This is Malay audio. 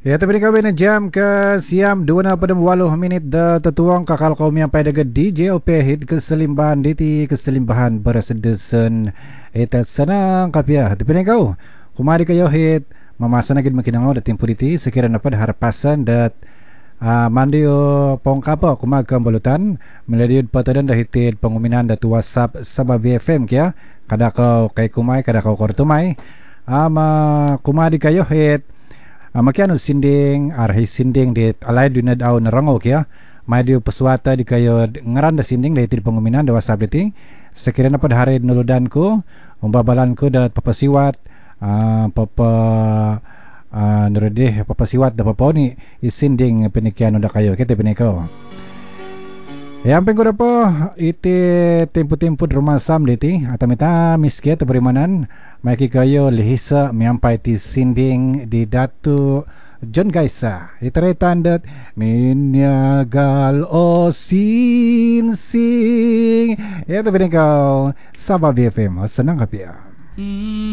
Ya, tapi kami na jam ke siam 2:08 da tetuang kakal kaum yang pada ke DJ Opehid keselimbahan diti keselimbahan bersedesan eta senang kapia. Tapi kau kumari kayo hit mamasan agad makinangaw da tempo diti sekiranya dapat harapasan dat mandio pongkapa kumagam balutan melalui patadan dah hitit penguminan da WhatsApp Sabah BFM kia kada kau kay kumay kada kau kortumay kumari kayo hit makiano sinding arhi sinding di alay dunad aw narango kya may di pesuata di kayo ngaranda sinding di penguminan da WhatsApp diti sekiranya pada hari nuludan ko umbabalan ko da papasiwat papasiwat da paponi isinding penikiano da kayo kita pinikaw yang pengko po iti tempo-tempo rumasam diti atamita miskia tabarimanan maiki kayo lihisa miampai ti sinding di Datu John Gaisa itare tandat minyagal o sinsing ya tapi kau Sabah BFM senang kapia